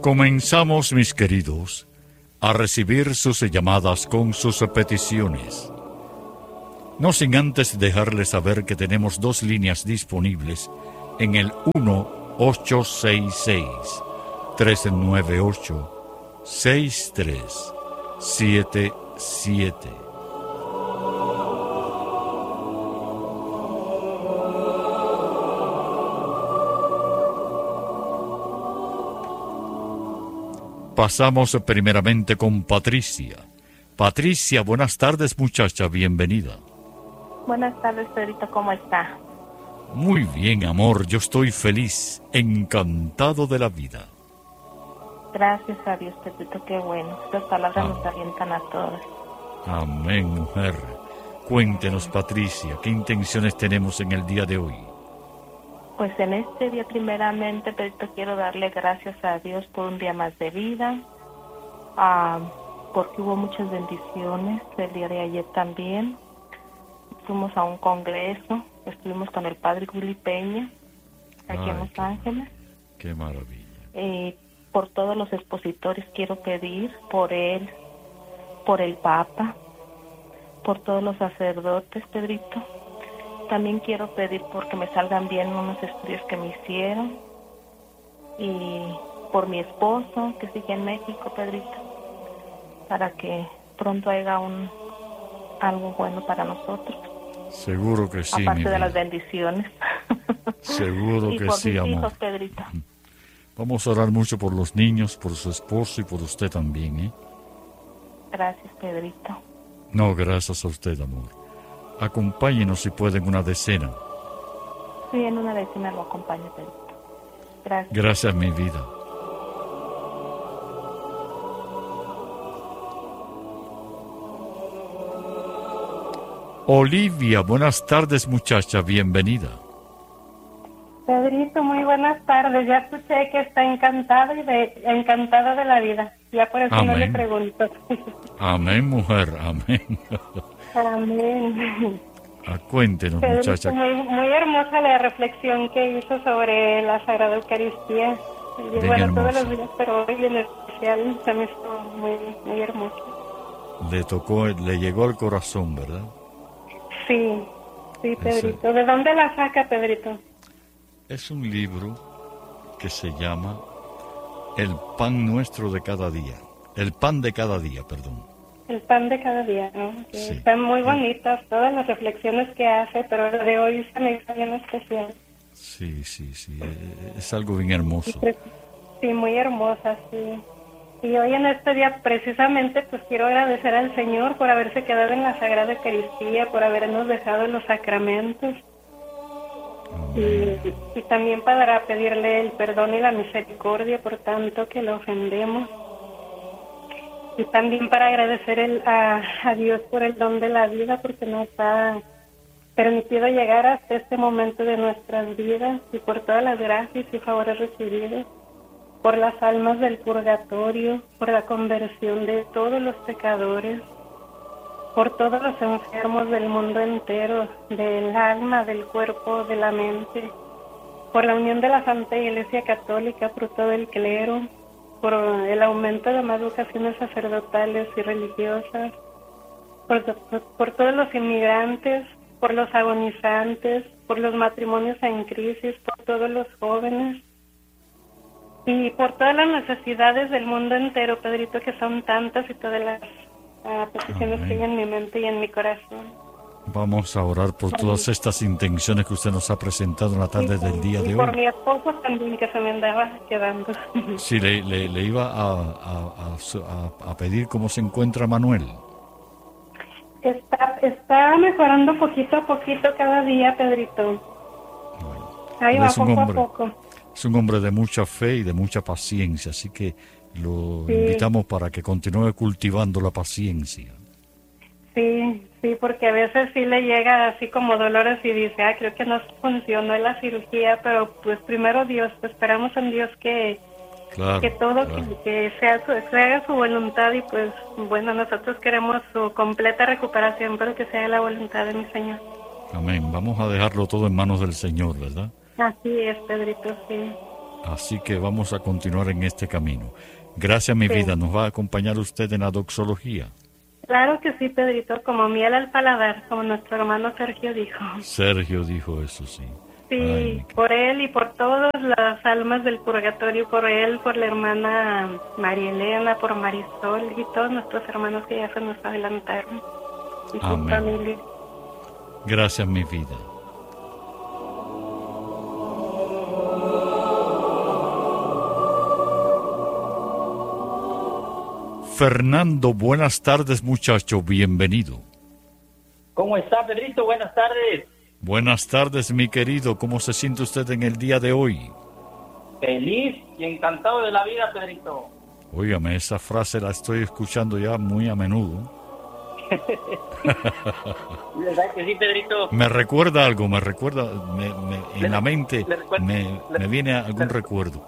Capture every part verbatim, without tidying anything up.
Comenzamos, mis queridos, a recibir sus llamadas con sus peticiones. No sin antes dejarles saber que tenemos dos líneas disponibles en el uno ocho seis seis, tres nueve ocho, seis tres siete siete. Pasamos primeramente con Patricia. Patricia, buenas tardes, muchacha, bienvenida. Buenas tardes, Pedrito, ¿cómo está? Muy bien, amor, yo estoy feliz, encantado de la vida. Gracias a Dios, Pedrito, qué bueno. Estas palabras ah. nos alientan a todos. Amén, mujer. Cuéntenos, Patricia, ¿qué intenciones tenemos en el día de hoy? Pues en este día, primeramente, Pedrito, quiero darle gracias a Dios por un día más de vida, uh, porque hubo muchas bendiciones el día de ayer también. Fuimos a un congreso, estuvimos con el padre Willy Peña, aquí Ay, en Los qué, Ángeles. ¡Qué maravilla! Eh, por todos los expositores quiero pedir, por él, por el Papa, por todos los sacerdotes, Pedrito. También quiero pedir porque me salgan bien unos estudios que me hicieron. Y por mi esposo, que sigue en México, Pedrito, para que pronto haya un algo bueno para nosotros. Seguro que sí, aparte mi de vida. Las bendiciones. Seguro y que por sí, mis amor. hijos, Pedrito. Vamos a orar mucho por los niños, por su esposo y por usted también, ¿eh? Gracias, Pedrito. No, gracias a usted, amor. Acompáñenos si pueden una decena. Sí, en una decena lo acompaño, Pedrito. Gracias. Gracias, mi vida. Olivia, buenas tardes, muchacha, bienvenida. Pedrito, muy buenas tardes. Ya escuché que está encantado y de, encantada de la vida. Ya por eso Amén. No le pregunto. Amén, mujer, amén. Amén. Ah, cuéntenos, Pedrito, muchacha. Muy, muy hermosa la reflexión que hizo sobre la Sagrada Eucaristía. Y Bien bueno, hermosa. todos los días, pero hoy en especial también estuvo muy, muy hermoso. Le tocó, le llegó al corazón, ¿verdad? Sí, sí, Pedrito. Ese... ¿De dónde la saca, Pedrito? Es un libro que se llama El pan nuestro de cada día. El pan de cada día, perdón. El pan de cada día, ¿no? Que sí. Están muy bonitas todas las reflexiones que hace, pero la de hoy se me hizo bien especial. Sí, sí, sí. Es algo bien hermoso. Sí, muy hermosa, sí. Y hoy en este día precisamente pues quiero agradecer al Señor por haberse quedado en la Sagrada Eucaristía, por habernos dejado en los sacramentos. Y, y también para pedirle el perdón y la misericordia por tanto que lo ofendemos. Y también para agradecer el, a, a Dios por el don de la vida, porque nos ha permitido llegar hasta este momento de nuestras vidas, y por todas las gracias y favores recibidos, por las almas del purgatorio, por la conversión de todos los pecadores, por todos los enfermos del mundo entero, del alma, del cuerpo, de la mente, por la unión de la Santa Iglesia Católica, por todo el clero, por el aumento de más vocaciones sacerdotales y religiosas, por, por, por todos los inmigrantes, por los agonizantes, por los matrimonios en crisis, por todos los jóvenes y por todas las necesidades del mundo entero, Pedrito, que son tantas, y todas las uh, peticiones Amén. Que hay en mi mente y en mi corazón. Vamos a orar por todas estas intenciones que usted nos ha presentado en la tarde sí, del día y de por hoy. mi esposo también, que se me andaba quedando. Sí, le, le, le iba a, a, a, a pedir cómo se encuentra Manuel. Está, está mejorando poquito a poquito cada día, Pedrito. Bueno, Ahí va, es un poco hombre, a poco. Es un hombre de mucha fe y de mucha paciencia, así que lo sí. invitamos para que continúe cultivando la paciencia. Sí, sí, porque a veces sí le llega así como dolores y dice, ah, creo que no funcionó en la cirugía, pero pues primero Dios, pues esperamos en Dios que, claro, que todo, claro. que, que sea su, que haga su voluntad, y pues bueno, nosotros queremos su completa recuperación, pero que sea la voluntad de mi Señor. Amén, vamos a dejarlo todo en manos del Señor, ¿verdad? Así es, Pedrito, sí. Así que vamos a continuar en este camino. Gracias, mi Sí. vida. ¿Nos va a acompañar usted en la doxología? Claro que sí, Pedrito, como miel al paladar, como nuestro hermano Sergio dijo. Sergio dijo eso, sí. Sí, Ay, mi- por él y por todas las almas del purgatorio, por él, por la hermana María Elena, por Marisol y todos nuestros hermanos que ya se nos adelantaron y sus Amén. familias. Gracias, mi vida. Fernando, buenas tardes, muchacho, bienvenido. ¿Cómo está, Pedrito? Buenas tardes. Buenas tardes, mi querido, ¿cómo se siente usted en el día de hoy? Feliz y encantado de la vida, Pedrito. Óigame, esa frase la estoy escuchando ya muy a menudo. ¿Verdad que sí, Pedrito? Me recuerda algo, me recuerda, me, me- en Le- la mente le recuerda- me, le- me viene algún le- recuerdo.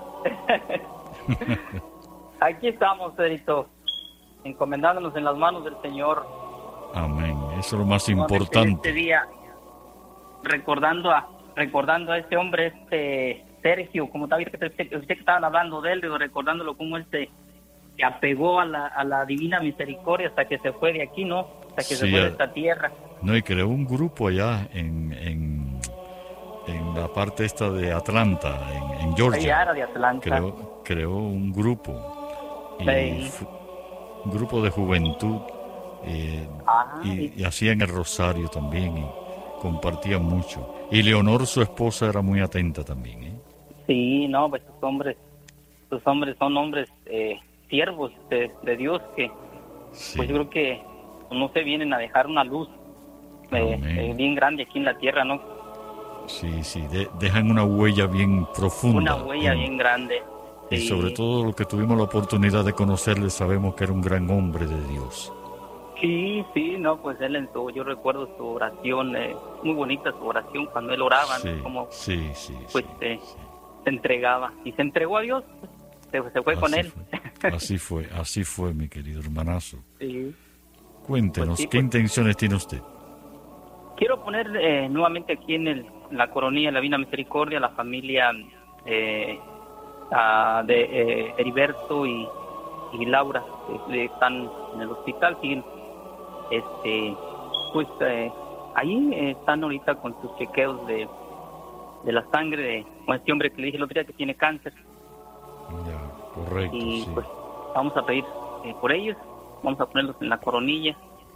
Aquí estamos, Pedrito, encomendándonos en las manos del Señor. Amén, eso es lo más Nuevamente en importante. Este día, recordando a recordando a este hombre, este Sergio, como tal, usted, usted, usted que estaban hablando de él, digo, recordándolo como él se, se apegó a la, a la divina misericordia hasta que se fue de aquí, ¿no? Hasta que Sí, se fue de a- esta tierra. No, y creó un grupo allá en, en, en la parte esta de Atlanta, en, en Ella Georgia. era de Atlanta. Creó, creó un grupo, y Sí. fu- un grupo de juventud, eh, Ajá, y, y- y hacían el rosario también, y compartían mucho. Y Leonor, su esposa, era muy atenta también, ¿eh? Sí, no, pues estos hombres, estos hombres son hombres eh, siervos de, de Dios que, Sí. pues yo creo que, no se vienen a dejar una luz eh, Amén. eh, bien grande aquí en la tierra, ¿no? Sí, sí, de- dejan una huella bien profunda. Una huella en- bien grande. Y Sí. sobre todo los que tuvimos la oportunidad de conocerle, sabemos que era un gran hombre de Dios. Sí, sí, no, pues él en su, yo recuerdo su oración, eh, muy bonita su oración cuando él oraba, ¿no? Sí, Como sí, sí. pues sí, eh, sí. se entregaba y se entregó a Dios, pues, se, se fue con Así él. fue, así fue, así fue, mi querido hermanazo. Sí. Cuéntenos, Pues sí, ¿qué pues. intenciones tiene usted? Quiero poner eh, nuevamente aquí en, el, en la coronilla de la Divina Misericordia la familia eh, ah, de eh, Heriberto y, y Laura, que están en el hospital, siguen, este, pues eh, ahí eh, están ahorita con sus chequeos de, de la sangre de con este hombre que le dije el otro día que tiene cáncer. Ya, correcto, Y sí. pues vamos a pedir eh, por ellos, vamos a ponerlos en la coronilla.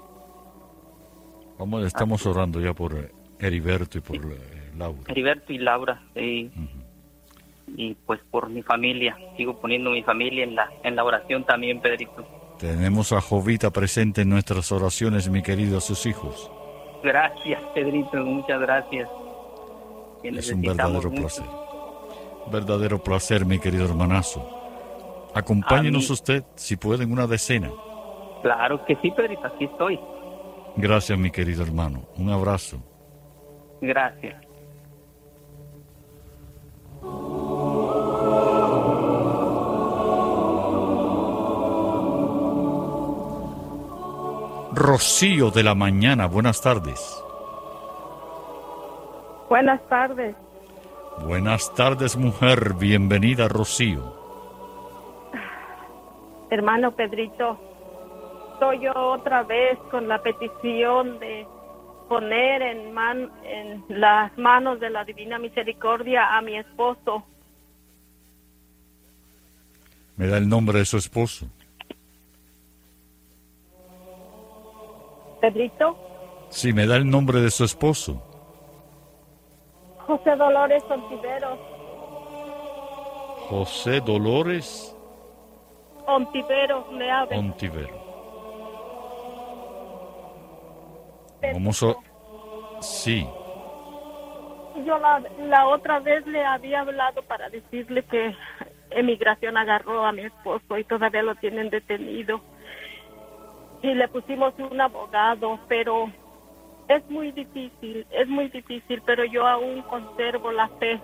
Vamos, estamos orando ya por eh, Heriberto y por eh, Laura. Heriberto y Laura, sí. Y pues por mi familia, sigo poniendo mi familia en la en la oración también, Pedrito. Tenemos a Jovita presente en nuestras oraciones, mi querido, a sus hijos. Gracias, Pedrito, muchas gracias. Que Es un necesitamos verdadero mucho. placer. Verdadero placer, mi querido hermanazo. Acompáñenos A mí. usted, si puede, en una decena. Claro que sí, Pedrito, aquí estoy. Gracias, mi querido hermano. Un abrazo. Gracias. Rocío de la mañana, buenas tardes. Buenas tardes. Buenas tardes, mujer. Bienvenida, Rocío. Hermano Pedrito, soy yo otra vez con la petición de poner en, man, en las manos de la Divina Misericordia a mi esposo. Me da el nombre de su esposo. Pedrito, Sí, me da el nombre de su esposo. José Dolores Ontiveros. José Dolores Ontiveros me habla. Ontivero. Vamos a... Sí, Yo la, la otra vez le había hablado para decirle que emigración agarró a mi esposo y todavía lo tienen detenido. Y le pusimos un abogado, pero es muy difícil, es muy difícil, pero yo aún conservo la fe.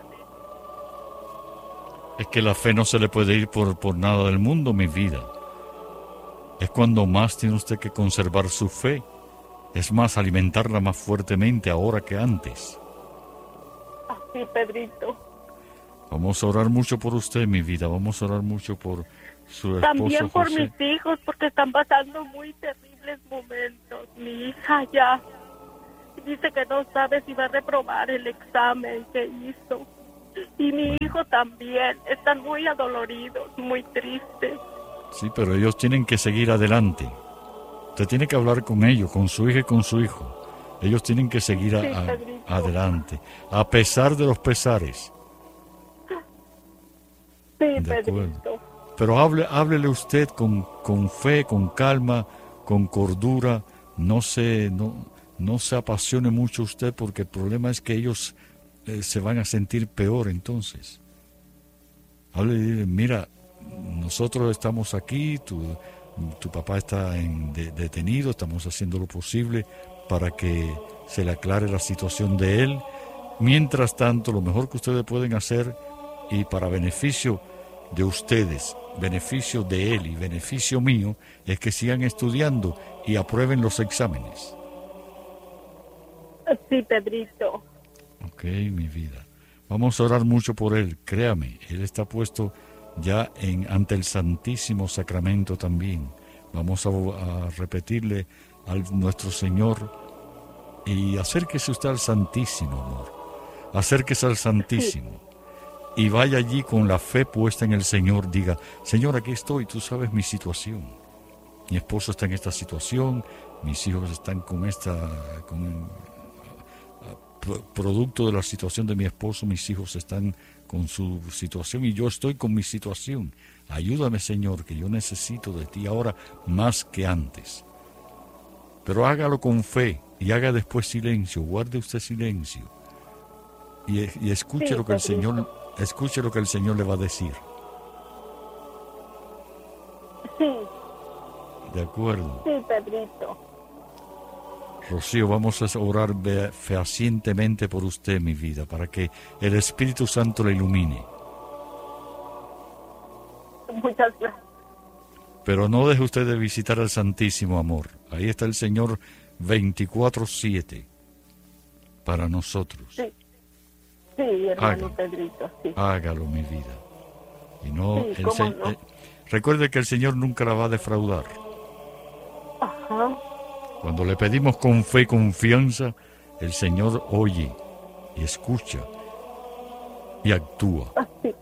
es que la fe no se le puede ir por, por nada del mundo, mi vida. Es cuando más tiene usted que conservar su fe. Es más, alimentarla más fuertemente ahora que antes. Así, Pedrito. Vamos a orar mucho por usted, mi vida. Vamos a orar mucho por su esposo También por José. mis hijos, porque están pasando muy terribles momentos. Mi hija ya dice que no sabe si va a reprobar el examen que hizo. Y mi hijo también. Están muy adoloridos, muy tristes. Sí, pero ellos tienen que seguir adelante. Usted tiene que hablar con ellos, con su hija y con su hijo. Ellos tienen que seguir a- Sí, a- Pedrito. adelante, a pesar de los pesares. Sí, De acuerdo. Pedrito. Pero hable, háblele usted con, con fe, con calma, con cordura. No se, no, no se apasione mucho usted, porque el problema es que ellos eh, se van a sentir peor entonces. Hable y dile, mira, nosotros estamos aquí, tu, tu papá está en, de- detenido, estamos haciendo lo posible para que se le aclare la situación de él. Mientras tanto, lo mejor que ustedes pueden hacer, y para beneficio de ustedes, beneficio de él y beneficio mío, es que sigan estudiando y aprueben los exámenes. Sí, Pedrito. Ok, mi vida. Vamos a orar mucho por él, créame, él está puesto ya en, ante el Santísimo Sacramento también. Vamos a, a repetirle a nuestro Señor, y acérquese usted al Santísimo, amor. Acérquese al Santísimo. Y vaya allí con la fe puesta en el Señor. Diga, Señor, aquí estoy, tú sabes mi situación. Mi esposo está en esta situación, mis hijos están con esta, con, Pro- producto de la situación de mi esposo, mis hijos están con su situación y yo estoy con mi situación. Ayúdame, Señor, que yo necesito de ti ahora más que antes. Pero hágalo con fe y haga después silencio, guarde usted silencio y, y escuche Sí, lo que el Pedrito. Señor, escuche lo que el Señor le va a decir. Sí, ¿De acuerdo? sí, Pedrito. Rocío, vamos a orar ve- fehacientemente por usted, mi vida, para que el Espíritu Santo le ilumine. Muchas gracias. Pero no deje usted de visitar al Santísimo, amor. Ahí está el Señor veinticuatro siete para nosotros. Sí, sí, hermano Hágalo. Pedrito, sí. Hágalo, mi vida. Y no, Sí, el cómo Se- no. eh, recuerde que el Señor nunca la va a defraudar. Ajá. Cuando le pedimos con fe y confianza, el Señor oye y escucha y actúa. Así.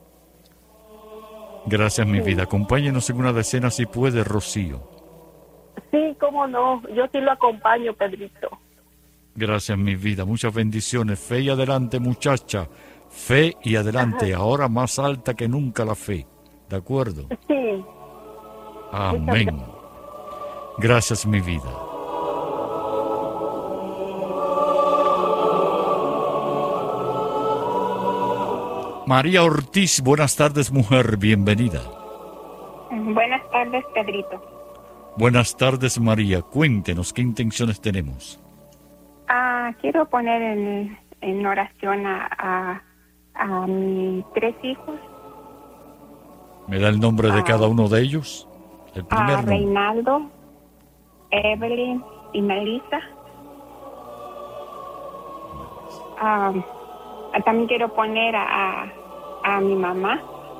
Gracias, mi vida. Acompáñenos en una decena si puede, Rocío. Sí, cómo no. Yo sí lo acompaño, Pedrito. Gracias, mi vida. Muchas bendiciones. Fe y adelante, muchacha. Fe y adelante. Ahora más alta que nunca la fe. ¿De acuerdo? Sí. Amén. Gracias, mi vida. María Ortiz, buenas tardes, mujer. Bienvenida. Buenas tardes, Pedrito. Buenas tardes, María. Cuéntenos qué intenciones tenemos. Ah, quiero poner en, en oración a, a, a mis tres hijos, ¿Me da el nombre de Ah. cada uno de ellos? El a primer nombre. Reinaldo, Evelyn y Melissa. Ah, también quiero poner a, a, a mi mamá,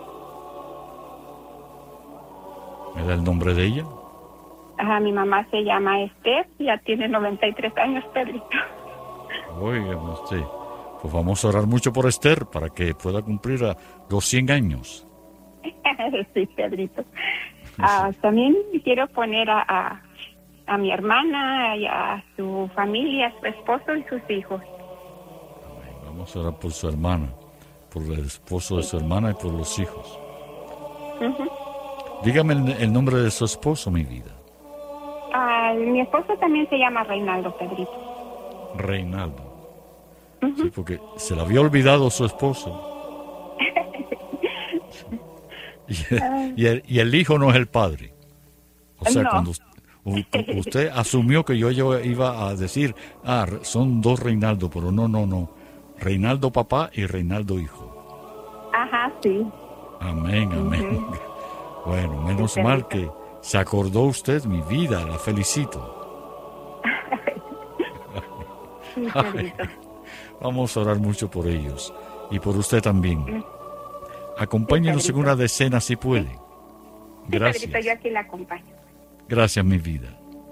¿Me da el nombre de ella? a mi mamá se llama Esther, ya tiene noventa y tres años, Pedrito. Oiga usted. Pues vamos a orar mucho por Esther para que pueda cumplir a los cien años. Sí, Pedrito. Ah, también quiero poner a, a, a mi hermana y a su familia, a su esposo y sus hijos. Vamos a orar por su hermana, por el esposo de su hermana y por los hijos. Ujú. Dígame el, el nombre de su esposo, mi vida. Ah, mi esposo también se llama Reinaldo, Pedrito. Reinaldo. Sí, porque se le había olvidado su esposo. Y, y el, y el hijo no es el padre. O sea, No. cuando u- usted asumió que yo, yo iba a decir, ah, son dos Reinaldo, pero no, no, no. Reinaldo papá y Reinaldo hijo. Ajá, sí. Amén, amén. Bueno, menos Sí, mal Pedrito. que se acordó usted, mi vida, la felicito. Sí, Pedrito. Vamos a orar mucho por ellos y por usted también. Acompáñenos Sí, en una decena si puede. Sí, Gracias. Pedrito, yo aquí la acompaño. Gracias, mi vida.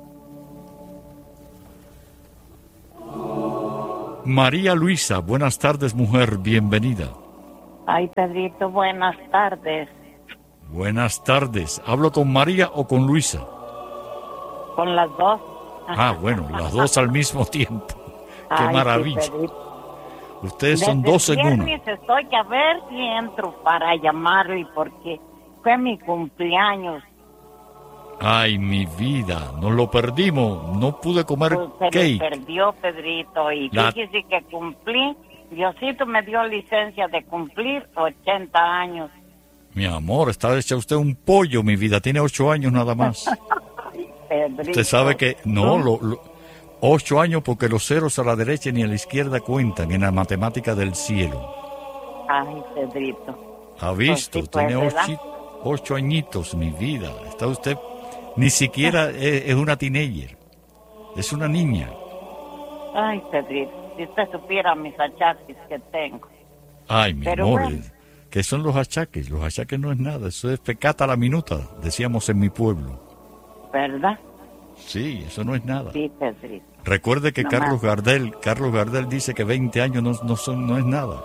María Luisa, buenas tardes, mujer, bienvenida. Ay, Pedrito, buenas tardes. Buenas tardes. ¿Hablo con María o con Luisa? Con las dos. Ah, bueno, las dos al mismo tiempo. Qué Ay, maravilla. sí, Pedrito. Ustedes son Desde dos el en uno. viernes estoy a ver si entro para llamarle porque fue mi cumpleaños. Ay, mi vida, nos lo perdimos. No pude comer Pues se cake. le perdió, Pedrito, y La- fíjese que cumplí. Diosito me dio licencia de cumplir ochenta años. Mi amor, está hecha usted un pollo, mi vida. Tiene ocho años nada más. Pedrito. Usted sabe que no, lo, lo- ocho años porque los ceros a la derecha ni a la izquierda cuentan en la matemática del cielo. Ay, Pedrito. ¿Ha visto? Pues sí, pues, Tiene ¿verdad? ocho, ocho añitos, mi vida. Está usted, ni siquiera es, es una teenager. Es una niña. Ay, Pedrito, si usted supiera mis achaques que tengo. Ay, mi Pero amor. bueno. eh, ¿Qué son los achaques? Los achaques no es nada. Eso es pecata a la minuta, decíamos en mi pueblo. ¿Verdad? Sí, eso no es nada. Sí, Pedrito. Recuerde que No Carlos más. Gardel, Carlos Gardel dice que veinte años no, no son, no es nada.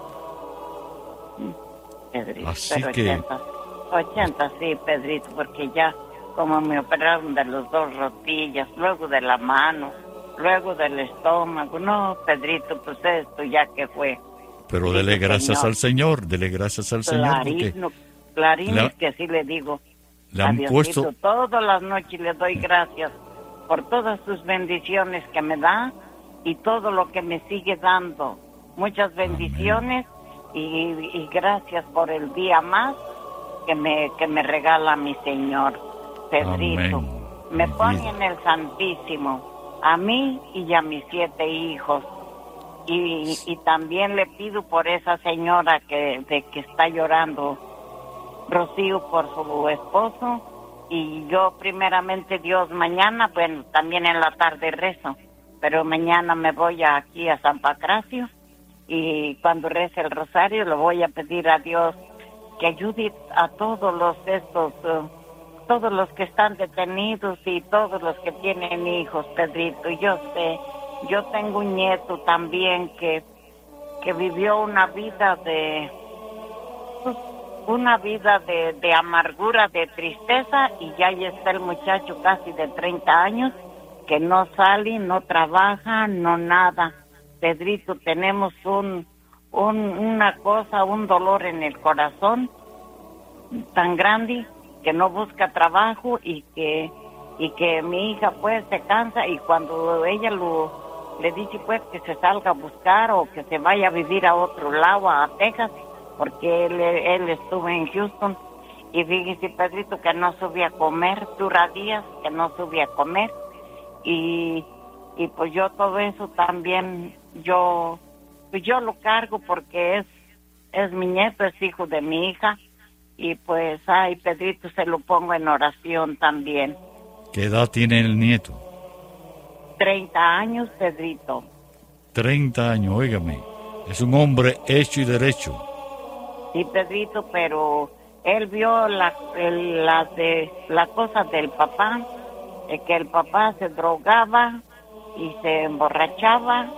Pedrito, Así pero que- ochenta, ochenta sí, Pedrito, porque ya como me operaron de las dos rodillas, luego de la mano, luego del estómago, no, Pedrito, pues esto ya que fue. Pero Sí, dele gracias señor. al Señor, dele gracias al Señor porque Clarino, clarino le ha- es que sí le digo. le han a Diosito, puesto, todas las noches le doy gracias por todas sus bendiciones que me da y todo lo que me sigue dando. Muchas bendiciones y, y gracias por el día más que me que me regala mi Señor. Pedrito, Amén, me mi pone vida. en el Santísimo, a mí y a mis siete hijos. Y, y también le pido por esa señora que de que está llorando, Rocío, por su esposo. Y yo primeramente Dios mañana, bueno, también en la tarde rezo, pero mañana me voy aquí a San Pancracio y cuando rece el rosario le voy a pedir a Dios que ayude a todos los estos, eh, todos los que están detenidos y todos los que tienen hijos, Pedrito. Yo sé, yo tengo un nieto también que, que vivió una vida de, pues, una vida de, de amargura, de tristeza, y ya ahí está el muchacho casi de treinta años, que no sale, no trabaja, no nada. Pedrito, tenemos un, un, una cosa, un dolor en el corazón tan grande que no busca trabajo y que y que mi hija pues se cansa y cuando ella lo le dice pues que se salga a buscar o que se vaya a vivir a otro lado, a Texas, porque él, él estuvo en Houston y fíjese, Pedrito, que no subía a comer, dura días que no subía a comer y, y pues yo todo eso también yo pues yo lo cargo porque es es mi nieto, es hijo de mi hija y pues ay, Pedrito, se lo pongo en oración también. ¿qué edad tiene el nieto? treinta años, Pedrito. treinta años, óigame. Es un hombre hecho y derecho. Sí, Pedrito, pero él vio la, el- la de las cosas del papá, de que el papá se drogaba y se emborrachaba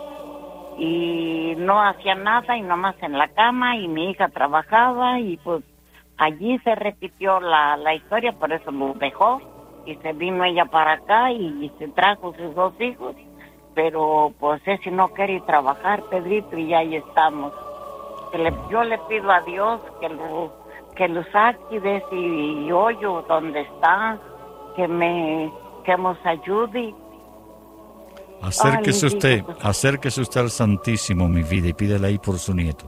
y no hacía nada y nomás en la cama y mi hija trabajaba y pues allí se repitió la, la historia, por eso lo dejó y se vino ella para acá y, y se trajo sus dos hijos, pero pues ese no quiere trabajar, Pedrito, y ahí estamos. Que le- yo le pido a Dios que lo que lo saque de ese hoyo donde está, que me que nos ayude. Acérquese Ay, usted, hijo. acérquese usted al Santísimo, mi vida, y pídele ahí por su nieto.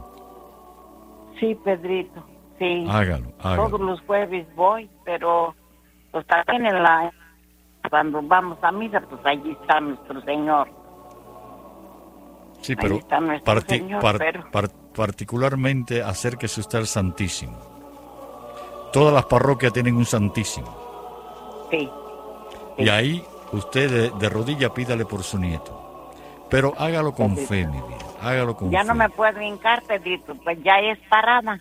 Sí, Pedrito, sí. Hágalo, hágalo. Todos los jueves voy, pero pues también en la cuando vamos a misa, pues allí está nuestro Señor. Sí, Ahí pero, está nuestro parti- Señor, par- pero- par- particularmente acérquese usted al Santísimo. Todas las parroquias tienen un Santísimo. Sí. Y ahí usted de, de rodilla pídale por su nieto. Pero hágalo con Sí. fe, mi vida. Hágalo con Ya fe. no me puedo hincar, Pedrito, pues ya es parada.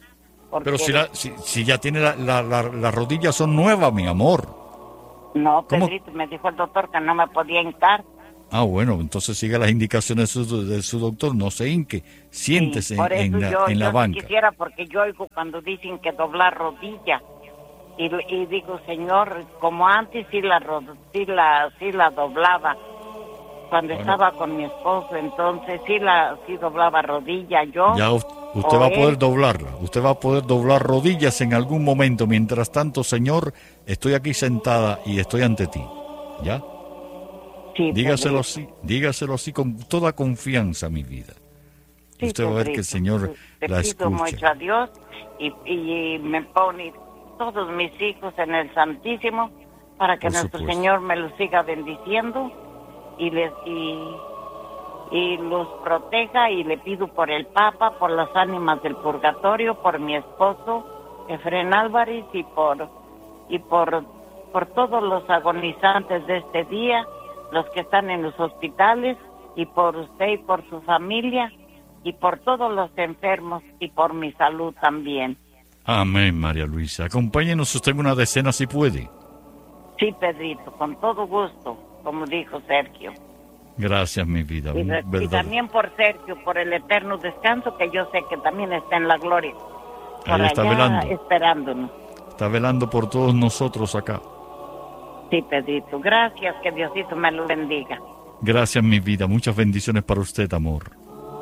Pero si, la, si, si ya tiene la, la, la, las rodillas son nuevas, mi amor. No, ¿Cómo? Pedrito, me dijo el doctor que no me podía hincar. Ah, bueno, entonces siga las indicaciones de su, de su doctor, no se hinque, siéntese Sí, por en, eso en la, yo, en la yo sí banca. quisiera, porque yo oigo cuando dicen que doblar rodilla. Y, y digo, Señor, como antes sí la, ro- sí la, sí la doblaba. Cuando Bueno. estaba con mi esposo, entonces sí la sí doblaba rodilla yo. Ya u- usted o va a él. poder doblarla, usted va a poder doblar rodillas en algún momento. Mientras tanto, Señor, estoy aquí sentada y estoy ante ti. ¿Ya? Sí, Dígaselo Pedrito. así, dígaselo así con toda confianza, mi vida. Sí, Usted va a ver que el Pedrito. Señor Le la pido mucho escucha. a Dios y, y me pone todos mis hijos en el Santísimo para que Por nuestro supuesto. Señor me los siga bendiciendo y les y, y los proteja, y le pido por el Papa, por las ánimas del purgatorio, por mi esposo Efrén Álvarez y por y por por todos los agonizantes de este día, los que están en los hospitales, y por usted y por su familia, y por todos los enfermos, y por mi salud también. Amén, María Luisa. Acompáñenos usted en una decena si puede. Sí, Pedrito, con todo gusto, como dijo Sergio. Gracias, mi vida. Y, re- y verdad. también por Sergio, por el eterno descanso, que yo sé que también está en la gloria. Por Ahí está allá velando. esperándonos. Está velando por todos nosotros acá. Sí, Pedrito, gracias, que Diosito me lo bendiga. Gracias, mi vida. Muchas bendiciones para usted, amor.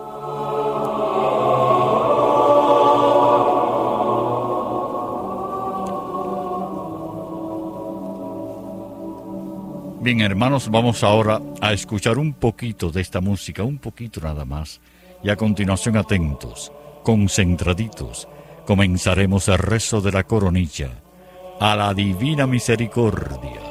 Bien, hermanos, vamos ahora a escuchar un poquito de esta música, un poquito nada más. Y a continuación, atentos, concentraditos, comenzaremos el rezo de la coronilla a la Divina Misericordia.